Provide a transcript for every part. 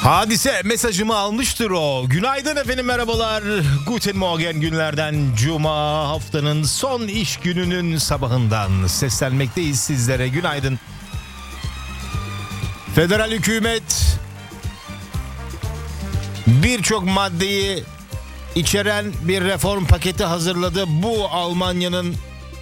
Hadise mesajımı almıştır o. Günaydın efendim, merhabalar. Guten Morgen, günlerden Cuma, haftanın son iş gününün sabahından seslenmekteyiz sizlere. Günaydın. Federal hükümet birçok maddeyi içeren bir reform paketi hazırladı. Bu Almanya'nın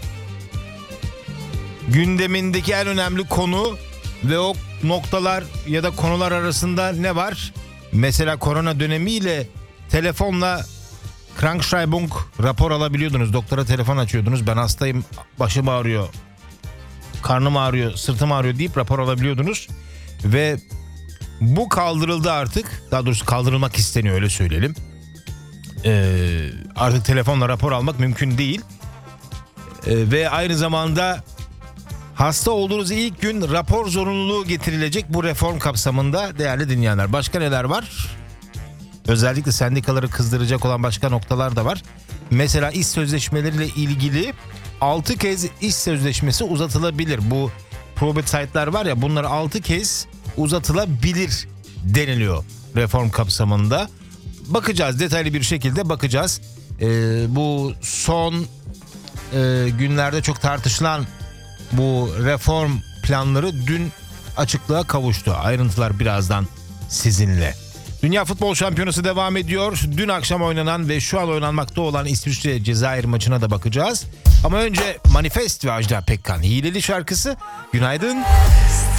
gündemindeki en önemli konu ve o noktalar ya da konular arasında ne var? Mesela korona dönemiyle telefonla Krankschreibung rapor alabiliyordunuz. Doktora telefon açıyordunuz. Ben hastayım, başım ağrıyor, karnım ağrıyor, sırtım ağrıyor deyip rapor alabiliyordunuz. Ve bu kaldırıldı artık. Daha doğrusu kaldırılmak isteniyor, öyle söyleyelim. Artık telefonla rapor almak mümkün değil. Ve aynı zamanda hasta olduğunuz ilk gün rapor zorunluluğu getirilecek bu reform kapsamında değerli dinleyenler. Başka neler var? Özellikle sendikaları kızdıracak olan başka noktalar da var. Mesela iş sözleşmeleriyle ilgili 6 kez iş sözleşmesi uzatılabilir. Bu Probezzeitler var ya, bunlar 6 kez uzatılabilir deniliyor reform kapsamında. Bakacağız, detaylı bir şekilde bakacağız. Bu son günlerde çok tartışılan bu reform planları dün açıklığa kavuştu. Ayrıntılar birazdan sizinle. Dünya Futbol Şampiyonası devam ediyor. Dün akşam oynanan ve şu an oynanmakta olan İsviçre Cezayir maçına da bakacağız. Ama önce Manifest ve Ajda Pekkan Hileli şarkısı. Günaydın.